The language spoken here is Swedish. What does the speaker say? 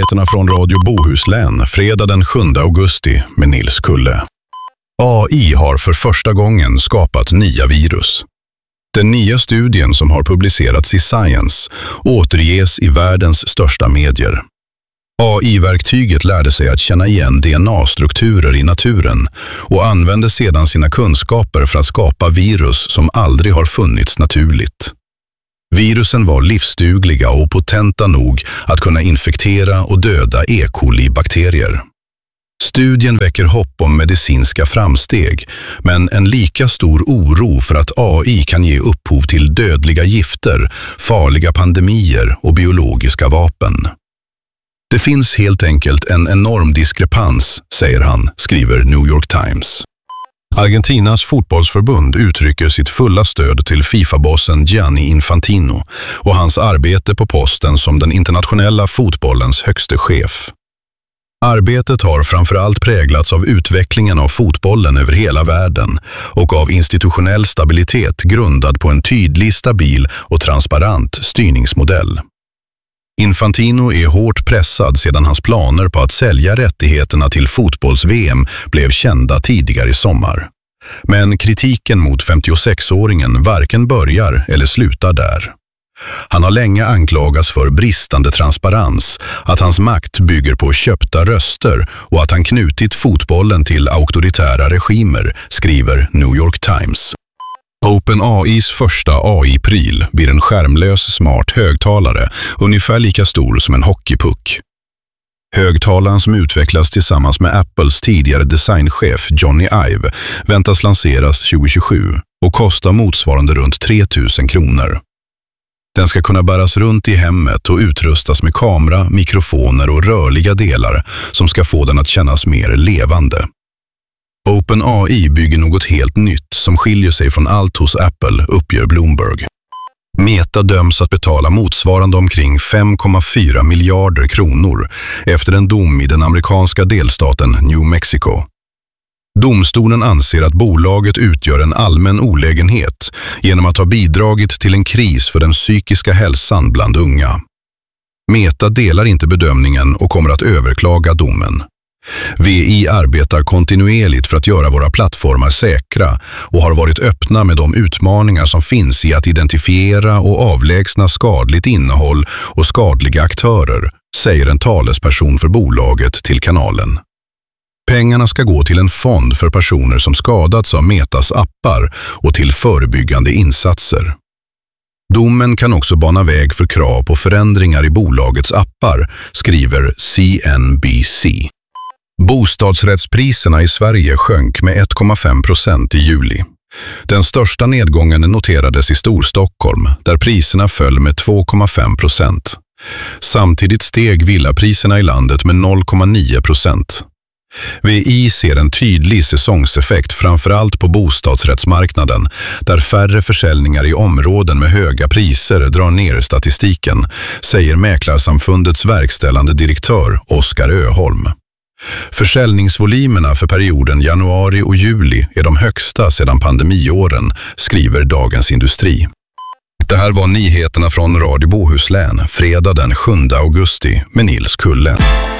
Nyheterna från Radio Bohuslän, fredag den 7 augusti med Nils Kulle. AI har för första gången skapat nya virus. Den nya studien som har publicerats i Science återges i världens största medier. AI-verktyget lärde sig att känna igen DNA-strukturer i naturen och använde sedan sina kunskaper för att skapa virus som aldrig har funnits naturligt. Virusen var livsdugliga och potenta nog att kunna infektera och döda E. coli-bakterier. Studien väcker hopp om medicinska framsteg, men en lika stor oro för att AI kan ge upphov till dödliga gifter, farliga pandemier och biologiska vapen. Det finns helt enkelt en enorm diskrepans, säger han, skriver New York Times. Argentinas fotbollsförbund uttrycker sitt fulla stöd till FIFA-bossen Gianni Infantino och hans arbete på posten som den internationella fotbollens högste chef. Arbetet har framförallt präglats av utvecklingen av fotbollen över hela världen och av institutionell stabilitet grundad på en tydlig, stabil och transparent styrningsmodell. Infantino är hårt pressad sedan hans planer på att sälja rättigheterna till fotbolls-VM blev kända tidigare i sommar. Men kritiken mot 56-åringen varken börjar eller slutar där. Han har länge anklagats för bristande transparens, att hans makt bygger på köpta röster och att han knutit fotbollen till auktoritära regimer, skriver New York Times. OpenAIs första AI-pryl blir en skärmlös smart högtalare, ungefär lika stor som en hockeypuck. Högtalaren, som utvecklas tillsammans med Apples tidigare designchef Johnny Ive, väntas lanseras 2027 och kostar motsvarande runt 3 000 kronor. Den ska kunna bäras runt i hemmet och utrustas med kamera, mikrofoner och rörliga delar som ska få den att kännas mer levande. OpenAI bygger något helt nytt som skiljer sig från allt hos Apple, uppger Bloomberg. Meta döms att betala motsvarande omkring 5,4 miljarder kronor efter en dom i den amerikanska delstaten New Mexico. Domstolen anser att bolaget utgör en allmän olägenhet genom att ha bidragit till en kris för den psykiska hälsan bland unga. Meta delar inte bedömningen och kommer att överklaga domen. VI arbetar kontinuerligt för att göra våra plattformar säkra och har varit öppna med de utmaningar som finns i att identifiera och avlägsna skadligt innehåll och skadliga aktörer, säger en talesperson för bolaget till kanalen. Pengarna ska gå till en fond för personer som skadats av Metas appar och till förebyggande insatser. Domen kan också bana väg för krav på förändringar i bolagets appar, skriver CNBC. Bostadsrättspriserna i Sverige sjönk med 1,5% i juli. Den största nedgången noterades i Storstockholm, där priserna föll med 2,5%. Samtidigt steg villapriserna i landet med 0,9%. VI ser en tydlig säsongseffekt framförallt på bostadsrättsmarknaden, där färre försäljningar i områden med höga priser drar ner statistiken, säger Mäklarsamfundets verkställande direktör Oskar Öholm. Försäljningsvolymerna för perioden januari och juli är de högsta sedan pandemiåren, skriver Dagens Industri. Det här var nyheterna från Radio Bohuslän, fredag den 7 augusti med Nils Kulle.